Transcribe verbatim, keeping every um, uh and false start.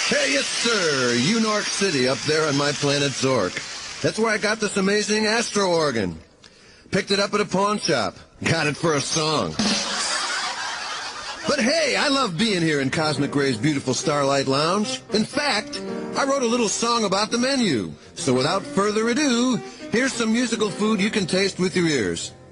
Hey, yes, sir. Unork City up there on my planet Zork. That's where I got this amazing Astro organ. Picked it up at a pawn shop. Got it for a song. But hey, I love being here in Cosmic Ray's beautiful Starlight Lounge. In fact, I wrote a little song about the menu. So without further ado, here's some musical food you can taste with your ears.